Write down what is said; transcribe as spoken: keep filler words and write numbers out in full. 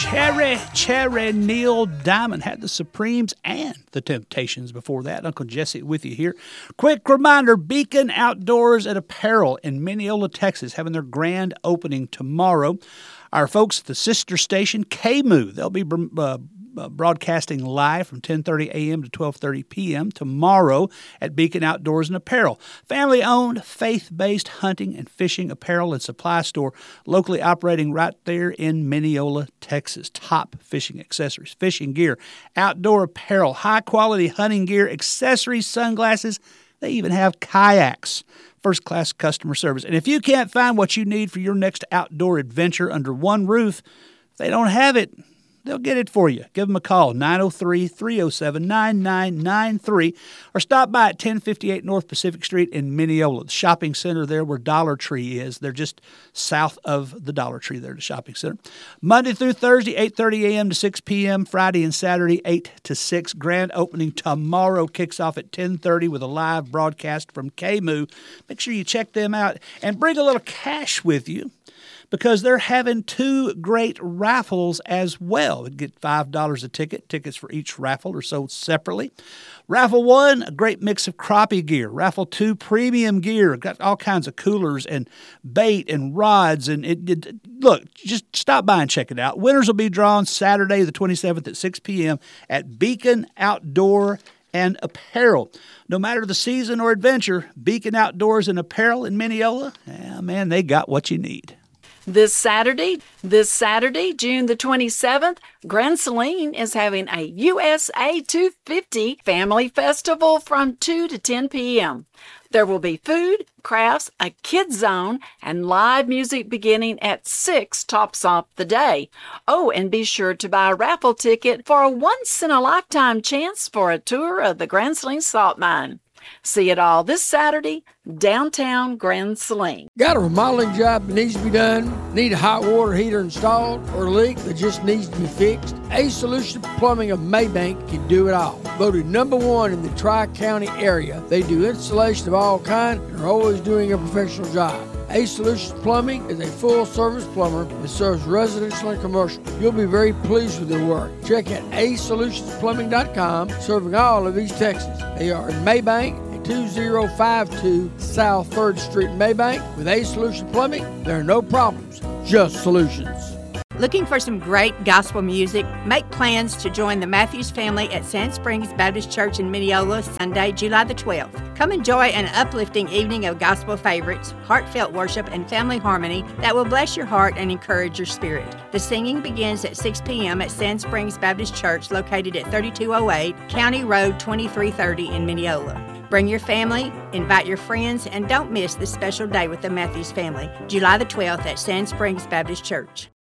Cherry, Cherry, Neil Diamond had the Supremes and the Temptations before that. Uncle Jesse with you here. Quick reminder, Beacon Outdoors and Apparel in Mineola, Texas, having their grand opening tomorrow. Our folks at the sister station, K M U, they'll be uh, broadcasting live from ten thirty a.m. to twelve thirty p.m. tomorrow at Beacon Outdoors and Apparel. Family-owned, faith-based hunting and fishing apparel and supply store, locally operating right there in Mineola, Texas. Top fishing accessories, fishing gear, outdoor apparel, high-quality hunting gear, accessories, sunglasses. They even have kayaks. First-class customer service. And if you can't find what you need for your next outdoor adventure under one roof, if they don't have it, they'll get it for you. Give them a call, nine oh three, three oh seven, nine nine nine three, or stop by at ten fifty-eight North Pacific Street in Mineola, the shopping center there where Dollar Tree is. They're just south of the Dollar Tree there, the shopping center. Monday through Thursday, eight thirty a.m. to six p.m., Friday and Saturday, eight to six. Grand opening tomorrow kicks off at ten thirty with a live broadcast from K M U. Make sure you check them out and bring a little cash with you, because they're having two great raffles as well. You get five dollars a ticket. Tickets for each raffle are sold separately. Raffle one, a great mix of crappie gear. Raffle two, premium gear. Got all kinds of coolers and bait and rods. And it, it look, just stop by and check it out. Winners will be drawn Saturday the twenty-seventh at six p.m. at Beacon Outdoor and Apparel. No matter the season or adventure, Beacon Outdoors and Apparel in Mineola, yeah, man, they got what you need. This Saturday, this Saturday, June the twenty-seventh, Grand Saline is having a U S A two fifty Family Festival from two to ten p.m. There will be food, crafts, a kids zone, and live music beginning at six tops off the day. Oh, and be sure to buy a raffle ticket for a once-in-a-lifetime chance for a tour of the Grand Saline Salt Mine. See it all this Saturday, downtown Grand Saline. Got a remodeling job that needs to be done? Need a hot water heater installed or a leak that just needs to be fixed? Ace Solutions Plumbing of Maybank can do it all. Voted number one in the Tri-County area. They do installation of all kinds and are always doing a professional job. Ace Solutions Plumbing is a full-service plumber that serves residential and commercial. You'll be very pleased with their work. Check out ace solutions plumbing dot com, serving all of East Texas. They are in Maybank at two oh five two South third Street in Maybank. With Ace Solutions Plumbing, there are no problems, just solutions. Looking for some great gospel music? Make plans to join the Matthews family at Sand Springs Baptist Church in Mineola Sunday, July the twelfth. Come enjoy an uplifting evening of gospel favorites, heartfelt worship, and family harmony that will bless your heart and encourage your spirit. The singing begins at six p.m. at Sand Springs Baptist Church, located at thirty-two oh eight County Road twenty-three thirty in Mineola. Bring your family, invite your friends, and don't miss this special day with the Matthews family, July the twelfth at Sand Springs Baptist Church.